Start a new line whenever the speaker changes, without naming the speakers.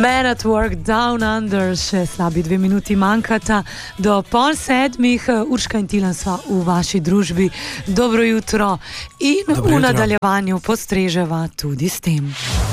Man at Work, Down Under, še slabi 2 minuti manjkata do 6:30. Urška in Tilen sva v vaši družbi. Dobro jutro in v nadaljevanju postreževa tudi s tem.